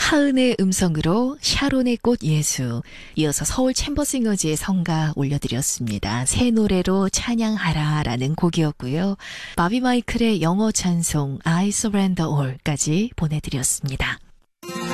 하은의 음성으로 샤론의 꽃 예수, 이어서 서울 챔버싱어즈의 성가 올려드렸습니다. 새 노래로 찬양하라 라는 곡이었고요. 바비 마이클의 영어 찬송 I Surrender All까지 보내드렸습니다.